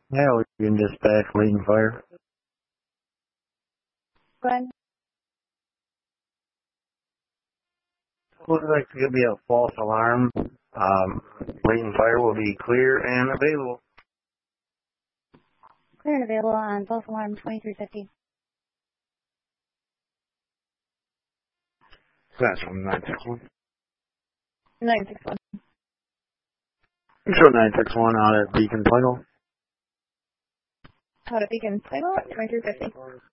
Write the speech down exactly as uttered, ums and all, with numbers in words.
Yeah, we can dispatch leading fire. Go ahead. Looks like it's going to be a false alarm. Um, leading fire will be clear and available. Clear and available on false alarm twenty-three fifty. That's from nine six one. nine six one. Control nine six one out at Beacon Plagal. Out at Beacon Plagal, twenty-three fifty.